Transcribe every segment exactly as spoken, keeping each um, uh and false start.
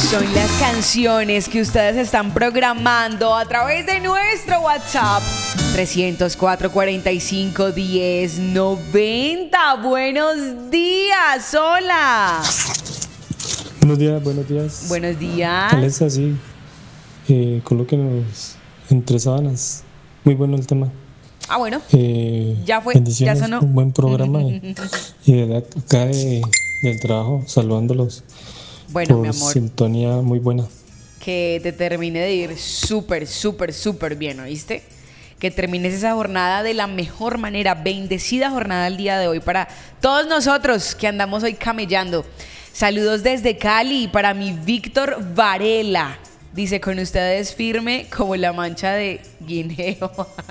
Son las canciones que ustedes están programando a través de nuestro WhatsApp trescientos cuatro, cuarenta y cinco, diez, noventa. Buenos días, hola. Buenos días, buenos días. Buenos días. Alexa, sí. Eh, colóquenos entre sábanas. Muy bueno el tema. Ah, bueno. Eh, ya fue, bendiciones, ya sonó. Un buen programa. y, y de acá de, del trabajo, saludándolos. Bueno, por mi amor. Sintonía muy buena. Que te termine de ir súper, súper, súper bien, ¿oíste? Que termines esa jornada de la mejor manera. Bendecida jornada el día de hoy para todos nosotros que andamos hoy camellando. Saludos desde Cali para mi Víctor Varela. Dice, con ustedes firme como la mancha de guineo.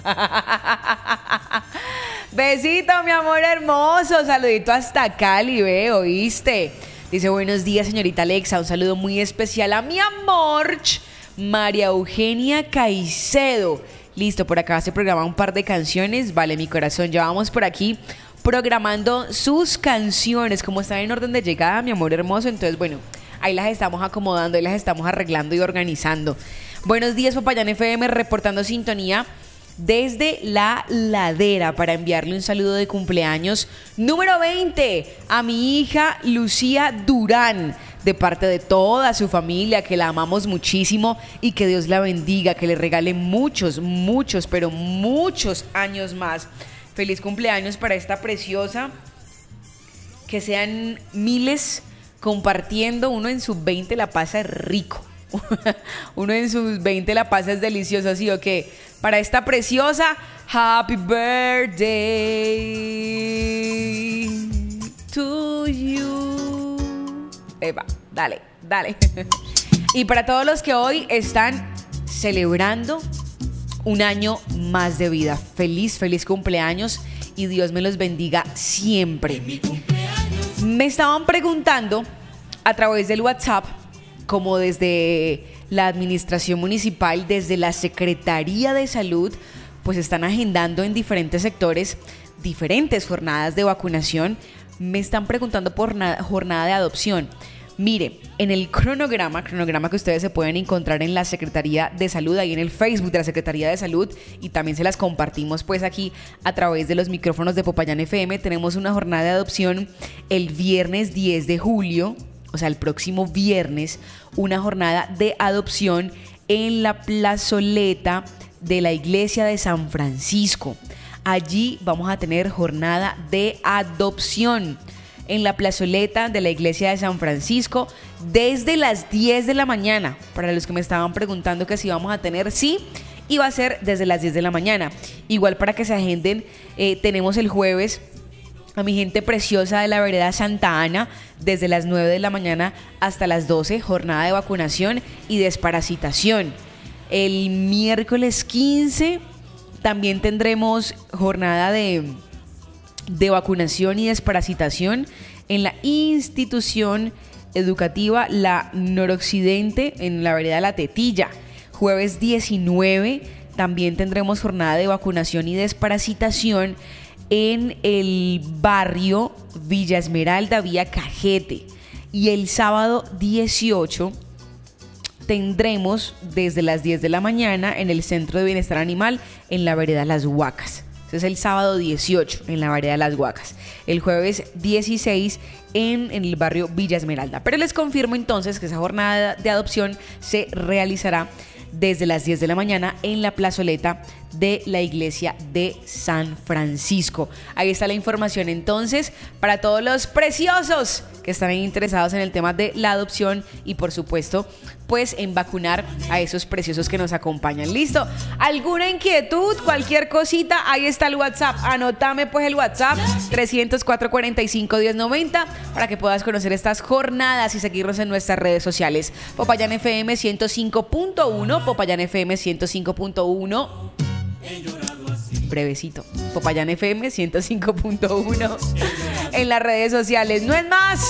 Besito, mi amor hermoso. Saludito hasta Cali, ve, ¿oíste? Dice, buenos días, señorita Alexa. Un saludo muy especial a mi amor, María Eugenia Caicedo. Listo, por acá se programa un par de canciones. Vale, mi corazón, ya vamos por aquí programando sus canciones. Como están en orden de llegada, mi amor hermoso. Entonces, bueno, ahí las estamos acomodando, ahí las estamos arreglando y organizando. Buenos días, Popayán F M, reportando sintonía desde La Ladera para enviarle un saludo de cumpleaños número veinte a mi hija Lucía Durán, de parte de toda su familia, que la amamos muchísimo y que Dios la bendiga, que le regale muchos, muchos, pero muchos años más. Feliz cumpleaños para esta preciosa, que sean miles compartiendo. Uno en sus veinte la pasa rico. Uno en sus veinte la pasa es delicioso, ¿sí o qué? Para esta preciosa, happy birthday to you. Eva, dale, dale. Y para todos los que hoy están celebrando un año más de vida, feliz, feliz cumpleaños y Dios me los bendiga siempre. Me estaban preguntando a través del WhatsApp, como desde la administración municipal, desde la Secretaría de Salud, pues están agendando en diferentes sectores diferentes jornadas de vacunación. Me están preguntando por jornada de adopción. Mire, en el cronograma, cronograma que ustedes se pueden encontrar en la Secretaría de Salud, ahí en el Facebook de la Secretaría de Salud, y también se las compartimos pues aquí a través de los micrófonos de Popayán F M, tenemos una jornada de adopción el viernes diez de julio, o sea, el próximo viernes, una jornada de adopción en la plazoleta de la iglesia de San Francisco. Allí vamos a tener jornada de adopción en la plazoleta de la iglesia de San Francisco desde las diez de la mañana. Para los que me estaban preguntando que si vamos a tener, sí, y va a ser desde las diez de la mañana. Igual para que se agenden, eh, tenemos el jueves a mi gente preciosa de la vereda Santa Ana, desde las nueve de la mañana hasta las doce, jornada de vacunación y desparasitación. El miércoles quince también tendremos jornada de, de vacunación y desparasitación en la institución educativa La Noroccidente, en la vereda La Tetilla. Jueves diecinueve también tendremos jornada de vacunación y desparasitación en el barrio Villa Esmeralda, vía Cajete. Y el sábado dieciocho tendremos desde las diez de la mañana en el Centro de Bienestar Animal en la vereda Las Huacas. Ese es el sábado dieciocho en la vereda Las Huacas. El jueves dieciséis en, en el barrio Villa Esmeralda. Pero les confirmo entonces que esa jornada de adopción se realizará desde las diez de la mañana en la plazoleta de la iglesia de San Francisco. Ahí está la información entonces para todos los preciosos que están interesados en el tema de la adopción y por supuesto pues en vacunar a esos preciosos que nos acompañan. ¿Listo? ¿Alguna inquietud? Cualquier cosita, ahí está el WhatsApp. Anótame pues el WhatsApp trescientos cuatro, cuarenta y cinco, diez, noventa para que puedas conocer estas jornadas y seguirnos en nuestras redes sociales. Popayán F M ciento cinco punto uno, Popayán F M ciento cinco punto uno. Brevecito. Popayán F M ciento cinco punto uno en las redes sociales. No es más.